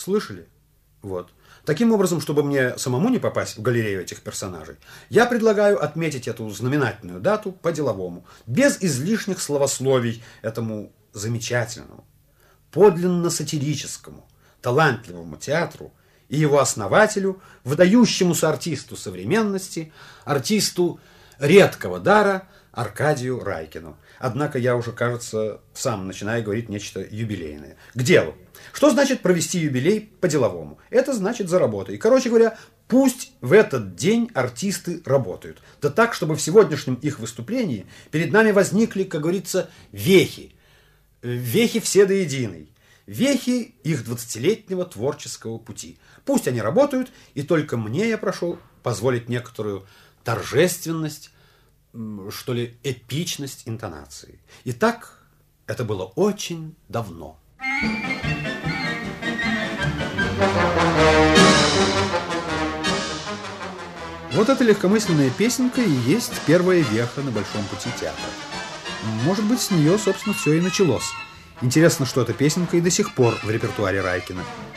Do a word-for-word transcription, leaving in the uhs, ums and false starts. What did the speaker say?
Слышали? Вот. Таким образом, чтобы мне самому не попасть в галерею этих персонажей, я предлагаю отметить эту знаменательную дату по-деловому, без излишних словословий этому замечательному, подлинно сатирическому, талантливому театру и его основателю, выдающемуся артисту современности, артисту редкого дара Аркадию Райкину. Однако я уже, кажется, сам начинаю говорить нечто юбилейное. К делу. Что значит провести юбилей по-деловому? Это значит заработать. Короче говоря, пусть в этот день артисты работают. Да так, чтобы в сегодняшнем их выступлении перед нами возникли, как говорится, вехи. Вехи все до единой. Вехи их двадцатилетнего творческого пути. Пусть они работают, и только мне я прошу позволить некоторую торжественность, что ли, эпичность интонации. Итак, это было очень давно. Вот эта легкомысленная песенка и есть первая веха на большом пути театра. Может быть, с нее, собственно, все и началось. Интересно, что эта песенка и до сих пор в репертуаре Райкина.